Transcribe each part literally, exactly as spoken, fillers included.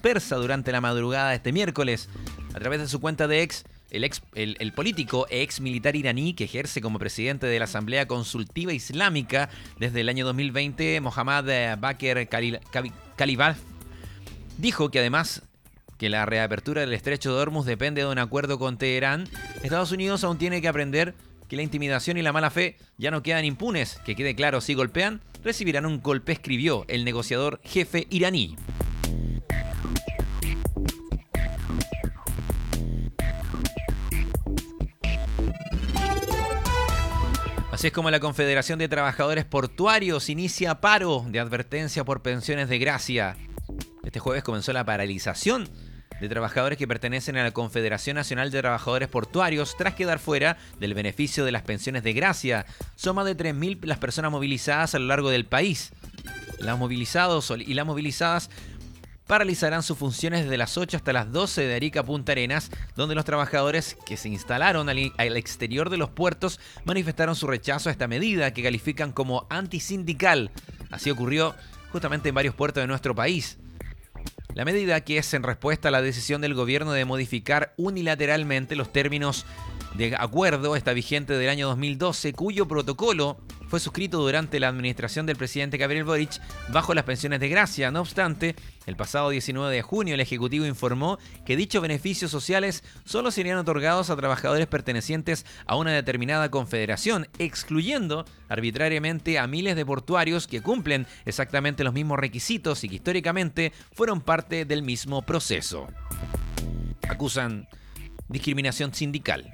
dispersa durante la madrugada de este miércoles. A través de su cuenta de X, el, ex, el, el político e ex militar iraní que ejerce como presidente de la Asamblea Consultiva Islámica desde el año dos mil veinte, Mohammad Bakr Kalibaf, dijo que además que la reapertura del estrecho de Hormuz depende de un acuerdo con Teherán. Estados Unidos aún tiene que aprender que la intimidación y la mala fe ya no quedan impunes. Que quede claro, si golpean, recibirán un golpe, escribió el negociador jefe iraní. Así es como la Confederación de Trabajadores Portuarios inicia paro de advertencia por pensiones de gracia. Este jueves comenzó la paralización de trabajadores que pertenecen a la Confederación Nacional de Trabajadores Portuarios tras quedar fuera del beneficio de las pensiones de gracia. Son más de tres mil las personas movilizadas a lo largo del país. Los movilizados y las movilizadas paralizarán sus funciones desde las ocho hasta las doce de Arica a Punta Arenas, donde los trabajadores que se instalaron al, al exterior de los puertos manifestaron su rechazo a esta medida que califican como antisindical. Así ocurrió justamente en varios puertos de nuestro país. La medida, que es en respuesta a la decisión del gobierno de modificar unilateralmente los términos de acuerdo, está vigente del año dos mil doce, cuyo protocolo fue suscrito durante la administración del presidente Gabriel Boric bajo las pensiones de gracia. No obstante, el pasado diecinueve de junio el Ejecutivo informó que dichos beneficios sociales solo serían otorgados a trabajadores pertenecientes a una determinada confederación, excluyendo arbitrariamente a miles de portuarios que cumplen exactamente los mismos requisitos y que históricamente fueron parte del mismo proceso. Acusan discriminación sindical.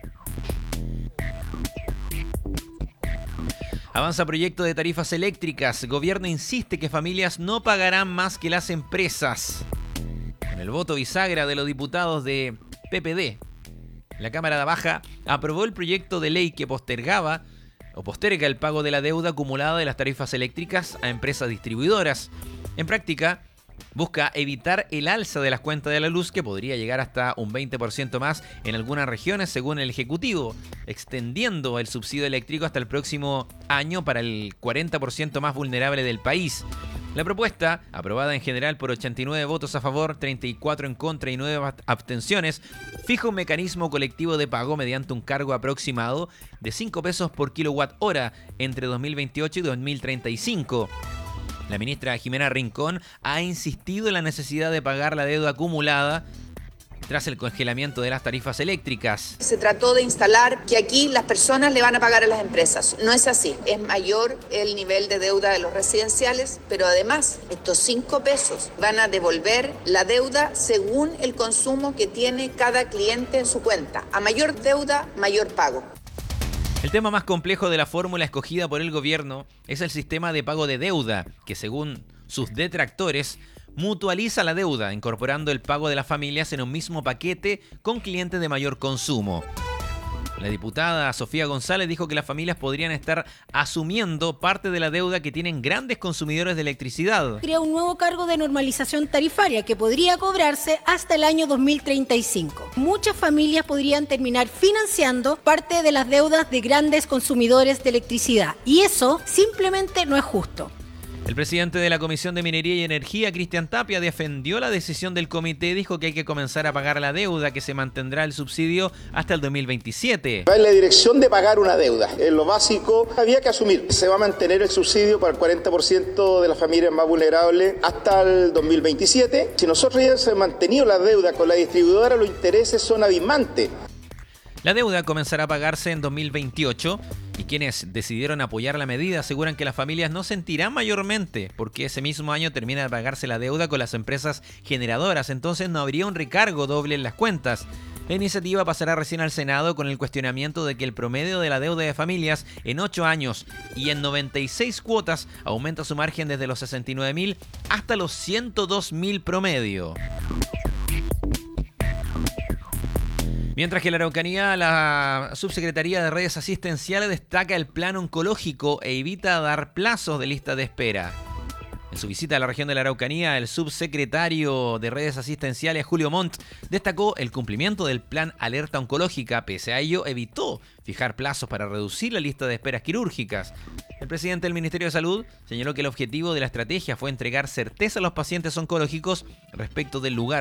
Avanza proyecto de tarifas eléctricas. Gobierno insiste que familias no pagarán más que las empresas. Con el voto bisagra de los diputados de P P D, la Cámara Baja aprobó el proyecto de ley que postergaba o posterga el pago de la deuda acumulada de las tarifas eléctricas a empresas distribuidoras. En práctica, busca evitar el alza de las cuentas de la luz, que podría llegar hasta un veinte por ciento más en algunas regiones, según el Ejecutivo, extendiendo el subsidio eléctrico hasta el próximo año para el cuarenta por ciento más vulnerable del país. La propuesta, aprobada en general por ochenta y nueve votos a favor, treinta y cuatro en contra y nueve abstenciones, fija un mecanismo colectivo de pago mediante un cargo aproximado de cinco pesos por kilowatt hora entre dos mil veintiocho y dos mil treinta y cinco. La ministra Jimena Rincón ha insistido en la necesidad de pagar la deuda acumulada tras el congelamiento de las tarifas eléctricas. Se trató de instalar que aquí las personas le van a pagar a las empresas. No es así. Es mayor el nivel de deuda de los residenciales, pero además estos cinco pesos van a devolver la deuda según el consumo que tiene cada cliente en su cuenta. A mayor deuda, mayor pago. El tema más complejo de la fórmula escogida por el gobierno es el sistema de pago de deuda, que según sus detractores mutualiza la deuda, incorporando el pago de las familias en un mismo paquete con clientes de mayor consumo. La diputada Sofía González dijo que las familias podrían estar asumiendo parte de la deuda que tienen grandes consumidores de electricidad. Crea un nuevo cargo de normalización tarifaria que podría cobrarse hasta el año dos mil treinta y cinco. Muchas familias podrían terminar financiando parte de las deudas de grandes consumidores de electricidad y eso simplemente no es justo. El presidente de la Comisión de Minería y Energía, Cristian Tapia, defendió la decisión del comité. Dijo que hay que comenzar a pagar la deuda, que se mantendrá el subsidio hasta el dos mil veintisiete. Va en la dirección de pagar una deuda. En lo básico había que asumir. Se va a mantener el subsidio para el cuarenta por ciento de las familias más vulnerables hasta el dos mil veintisiete. Si nosotros ya se ha mantenido la deuda con la distribuidora, los intereses son abismantes. La deuda comenzará a pagarse en dos mil veintiocho y quienes decidieron apoyar la medida aseguran que las familias no sentirán mayormente porque ese mismo año termina de pagarse la deuda con las empresas generadoras, entonces no habría un recargo doble en las cuentas. La iniciativa pasará recién al Senado con el cuestionamiento de que el promedio de la deuda de familias en ocho años y en noventa y seis cuotas aumenta su margen desde los sesenta y nueve mil hasta los ciento dos mil promedio. Mientras que en la Araucanía, la Subsecretaría de Redes Asistenciales destaca el plan oncológico e evita dar plazos de lista de espera. En su visita a la región de la Araucanía, el subsecretario de Redes Asistenciales, Julio Montt, destacó el cumplimiento del plan Alerta Oncológica. Pese a ello, evitó fijar plazos para reducir la lista de esperas quirúrgicas. El presidente del Ministerio de Salud señaló que el objetivo de la estrategia fue entregar certeza a los pacientes oncológicos respecto del lugar